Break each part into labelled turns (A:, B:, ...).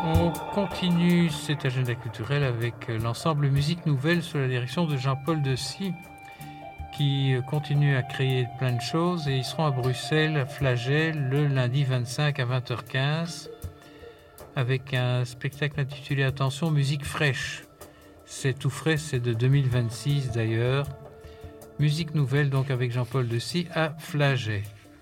A: On continue cet agenda culturel avec l'ensemble Musique Nouvelle sous la direction de Jean-Paul Dessy qui continue à créer plein de choses et ils seront à Bruxelles, à Flagey, le lundi 25 à 20h15 avec un spectacle intitulé Attention, musique fraîche. C'est tout frais, c'est de 2026 d'ailleurs. Musique Nouvelle donc avec Jean-Paul Dessy à Flagey.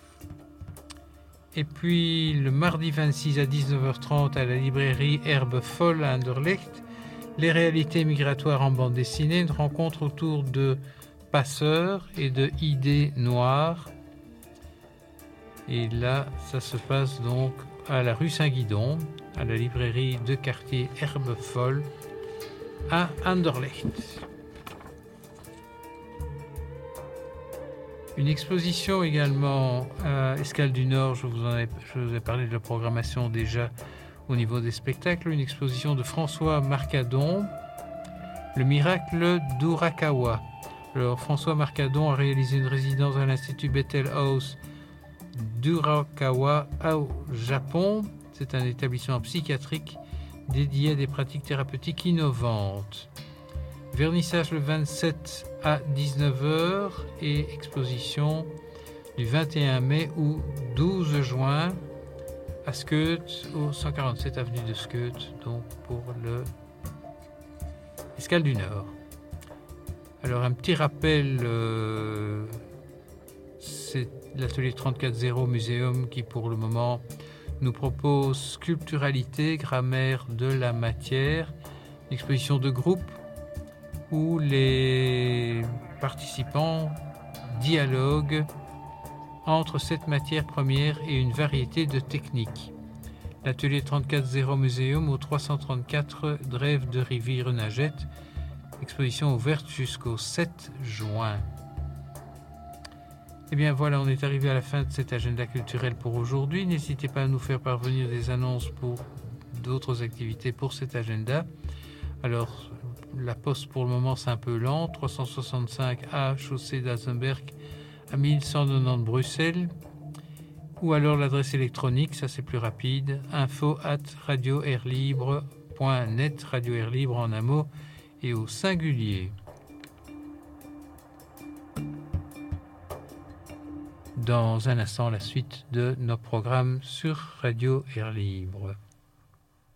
A: Et puis le mardi 26 à 19h30 à la librairie Herbe Folle à Anderlecht, les réalités migratoires en bande dessinée, une rencontre autour de passeurs et de idées noires. Et là, ça se passe donc à la rue Saint-Guidon, à la librairie de quartier Herbe Folle à Anderlecht. Une exposition également à Escale du Nord, je vous ai parlé de la programmation déjà au niveau des spectacles, une exposition de François Marcadon, Le miracle d'Urakawa. Alors François Marcadon a réalisé une résidence à l'Institut Bethel House d'Urakawa au Japon. C'est un établissement psychiatrique dédié à des pratiques thérapeutiques innovantes. Vernissage le 27 à 19h et exposition du 21 mai au 12 juin à Skeut, au 147 avenue de Skeut, donc pour le Escale du Nord. Alors un petit rappel, c'est l'atelier 34.0 Muséum qui pour le moment nous propose sculpturalité, grammaire de la matière, exposition de groupe où les participants dialoguent entre cette matière première et une variété de techniques. L'atelier 34.0 Muséum au 334 Drève de Rivière-Nagette, exposition ouverte jusqu'au 7 juin. Et bien voilà, on est arrivé à la fin de cet agenda culturel pour aujourd'hui. N'hésitez pas à nous faire parvenir des annonces pour d'autres activités pour cet agenda. Alors, la poste pour le moment c'est un peu lent, 365 A, chaussée d'Azenberg à 1190 Bruxelles, ou alors l'adresse électronique, ça c'est plus rapide, info@radioairlibre.net, Radio Air Libre en un mot et au singulier. Dans un instant, la suite de nos programmes sur Radio Air Libre.